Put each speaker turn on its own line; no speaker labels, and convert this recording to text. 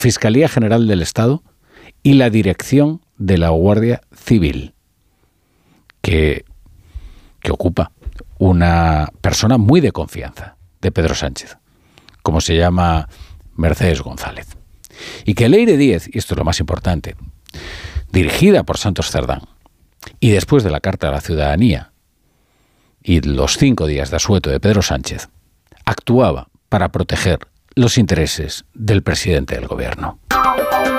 Fiscalía General del Estado y la dirección de la Guardia Civil, que ocupa una persona muy de confianza de Pedro Sánchez, como se llama Mercedes González. Y que Leire Díez, y esto es lo más importante, dirigida por Santos Cerdán, y después de la Carta a la Ciudadanía y los 5 días de asueto de Pedro Sánchez, actuaba para proteger los intereses del presidente del gobierno.